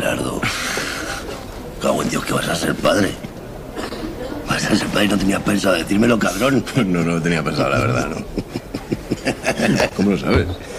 Gerardo. Cago en Dios que vas a ser padre. Vas a ser padre y no tenías pensado decírmelo, cabrón. No lo tenía pensado, la verdad, ¿no? ¿Cómo lo sabes?